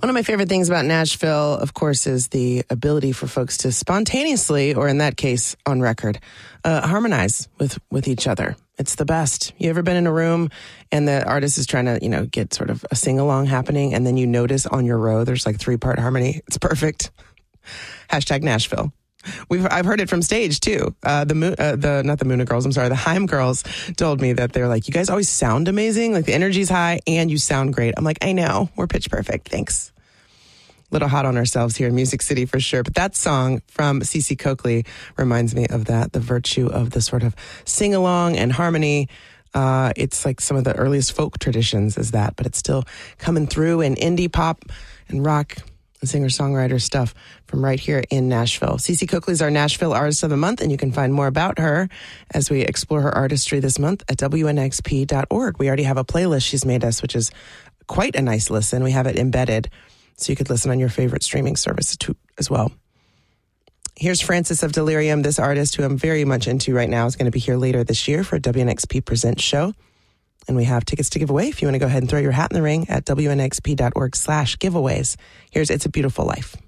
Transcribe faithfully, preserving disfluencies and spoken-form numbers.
One of my favorite things about Nashville, of course, is the ability for folks to spontaneously, or in that case, on record, uh, harmonize with, with each other. It's the best. You ever been in a room and the artist is trying to, you know, get sort of a sing-along happening, and then you notice on your row there's like three-part harmony? It's perfect. Hashtag Nashville. We've I've heard it from stage too. Uh, the Moon, uh, the not the Moona girls. I'm sorry, the Haim girls told me that they're like, you guys always sound amazing. Like the energy's high and you sound great. I'm like, I know, we're pitch perfect. Thanks. Little hot on ourselves here in Music City for sure. But that song from Cece Coakley reminds me of that. The virtue of the sort of sing along and harmony. Uh, it's like some of the earliest folk traditions is that, but it's still coming through in indie pop and rock. Singer-songwriter stuff from right here in Nashville. Cece Coakley is our Nashville Artist of the Month, and you can find more about her as we explore her artistry this month at W N X P dot org. We already have a playlist she's made us, which is quite a nice listen. We have it embedded, so you could listen on your favorite streaming service too, as well. Here's Francis of Delirium. This artist, who I'm very much into right now, is going to be here later this year for a W N X P Presents show. And we have tickets to give away if you want to go ahead and throw your hat in the ring at W N X P dot org slash giveaways. Here's It's a Beautiful Life.